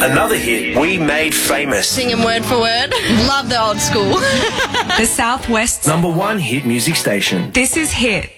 Another hit we made famous. Singing word for word. Love the old school. The Southwest's #1 hit music station. This is Hit.